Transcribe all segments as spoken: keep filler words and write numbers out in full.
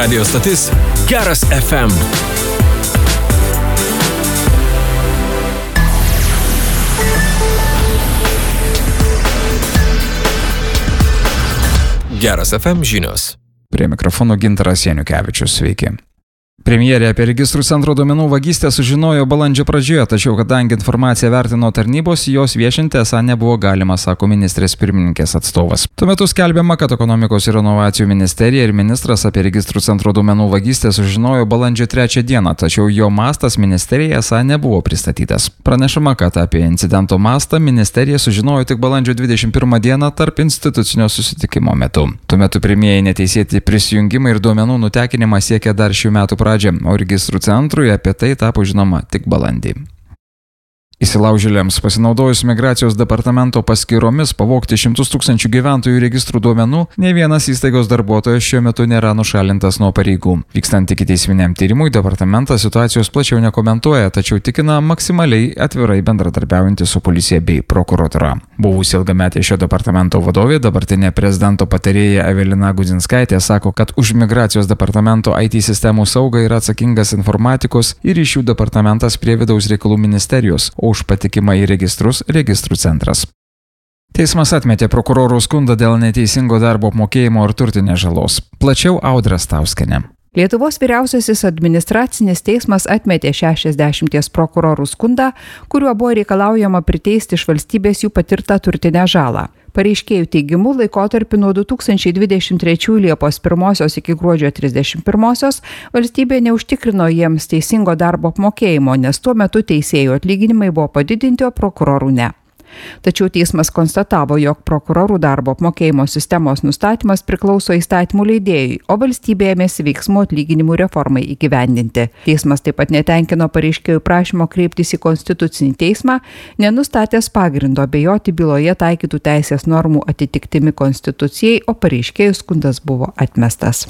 Radio stotis Geras F M. Geras F M žinios. Prie mikrofono Gintaras Janukevičius, sveiki. Premjerė apie registrų centro duomenų vagystę sužinojo balandžio pradžioje, tačiau kadangi informaciją vertino tarnybos, jos viešinti esą nebuvo galima, sako ministrės pirmininkės atstovas. Tuo metu skelbiama, kad ekonomikos ir inovacijų ministerija ir ministras apie registrų centro duomenų vagystę sužinojo balandžio trečią dieną, tačiau jo mastas ministerijai esą nebuvo pristatytas. Pranešama, kad apie incidento mastą ministerija sužinojo tik balandžio dvidešimt pirmą dieną tarp institucinio susitikimo metu. Tuo metu pirmieji neteisėti prisijungimai ir duomenų nutekinimas siekia dar šių metų pradžią. O registrų centrui apie tai tapo žinoma tik balandį. Įsilaužėliams pasinaudojus migracijos departamento paskyromis pavogti šimtus tūkstančių gyventojų registrų duomenų, ne vienas įstaigos darbuotojas šiuo metu nėra nušalintas nuo pareigų. Vykstant ikiteisminiam tyrimui, departamentas situacijos plačiau nekomentuoja, tačiau tikina maksimaliai atvirai bendradarbiaujantį su policija bei prokuratūra. Buvusi ilgametė šio departamento vadovė, dabartinė prezidento patarėja Evelina Gudzinskaitė sako, kad už migracijos departamento I T sistemų saugą yra atsakingas informatikos ir ryšių departamentas prie vidaus reikalų ministerijos, o už patikimą į registrus registrų centras. Teismas atmetė prokurorų skundą dėl neteisingo darbo apmokėjimo ir turtinės žalos. Plačiau Audra Stauskienė. Lietuvos vyriausiasis administracinis teismas atmetė šešiasdešimties prokurorų skundą, kuriuo buvo reikalaujama priteisti iš valstybės jų patirtą turtinę žalą. Pareiškėjų teigimu, laikotarpiu nuo du tūkstančiai dvidešimt trečiųjų Liepos pirmosios iki gruodžio trisdešimt pirmosios valstybė neužtikrino jiems teisingo darbo apmokėjimo, nes tuo metu teisėjų atlyginimai buvo padidinti, o prokurorų ne. Tačiau teismas konstatavo, jog prokurorų darbo apmokėjimo sistemos nustatymas priklauso įstatymų leidėjui, o valstybė ėmėsi veiksmų atlyginimų reformai įgyvendinti. Teismas taip pat netenkino pareiškėjų prašymo kreiptis į konstitucinį teismą, nenustatęs pagrindo abejoti byloje taikytų teisės normų atitiktimi konstitucijai, o pareiškėjų skundas buvo atmestas.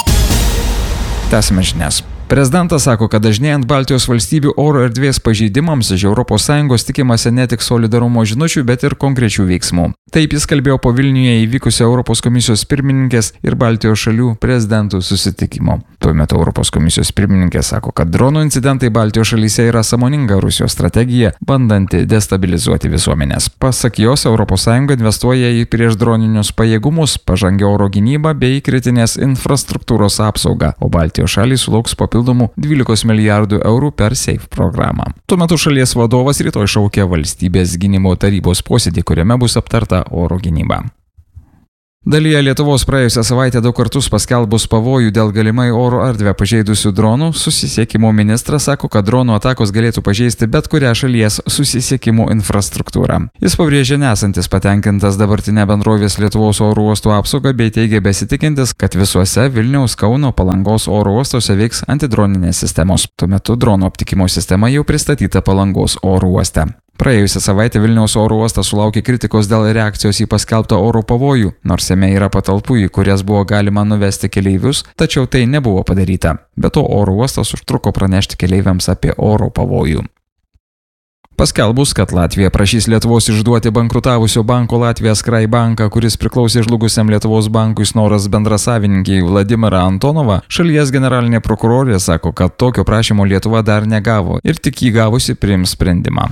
Tęsime žinias. Prezidentas sako, kad dažnėjant Baltijos valstybių oro erdvės pažeidimams iš Europos Sąjungos tikimasi ne tik solidarumo žinučių, bet ir konkrečių veiksmų. Taip jis kalbėjo po Vilniuje įvykusio Europos komisijos pirmininkės ir Baltijos šalių prezidentų susitikimo. Tuo metu Europos komisijos pirmininkė sako, kad dronų incidentai Baltijos šalyse yra sąmoninga Rusijos strategija, bandanti destabilizuoti visuomenės. Pasak jos, Europos Sąjunga investuoja į priešdroninius pajėgumus, pažangią oro gynybą bei kritinės infrastruktūros apsaugą, o Baltijos šalys sulauks papildomų dvylikos milijardų eurų per SAFE programą. Tuo metu šalies vadovas rytoj šaukia valstybės gynimo tarybos posėdį, kuriame bus aptarta oro gynyba. Dalyje Lietuvos praėjusią savaitę du kartus paskelbus pavojų dėl galimai oro erdvę pažeidusių dronų, susisiekimo ministras sako, kad dronų atakos galėtų pažeisti bet kurią šalies susisiekimo infrastruktūrą. Jis pabrėžė nesantis patenkintas dabartinę bendrovės Lietuvos oro uostų apsaugą bei teigė besitikintis, kad visuose Vilniaus, Kauno, Palangos oro uostuose veiks antidroninės sistemos. Tuo metu dronų aptikimo sistema jau pristatyta Palangos oro uoste. Praėjusią savaitę Vilniaus oro uostas sulaukė kritikos dėl reakcijos į paskelbtą oro pavojų, nors jame yra patalpų, į kurias buvo galima nuvesti keleivius, tačiau tai nebuvo padaryta. Be to oro uostas užtruko pranešti keleiviams apie oro pavojų. Paskelbus, kad Latvija prašys Lietuvos išduoti bankrutavusio banko Latvija Sky banką, kuris priklausė žlugusiam Lietuvos bankui Snoras bendrasavininkiai Vladimirą Antonovą, šalies generalinė prokurorė sako, kad tokio prašymo Lietuva dar negavo ir tik jį gavusi priims sprendimą.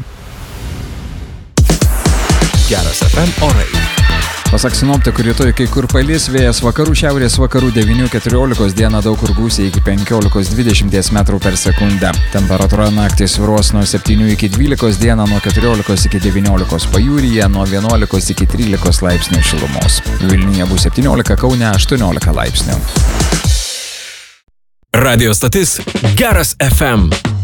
Geras F M orai. Pasak sinoptikų, rytoj kai kur palis, vėjas vakarų šiaurės vakarų devynių keturiolikos, dieną daug kur gūsiai iki penkiolikos dvidešimt metrų per sekundę. Temperatūra naktį svyruos nuo septynių iki dvylikos, dieną nuo keturiolikos iki devyniolikos, pajūryje nuo vienuolikos iki trylikos laipsnių šilumos. Vilniuje bus septyniolika, Kaune aštuoniolika laipsnių. Radio stotis Geras F M.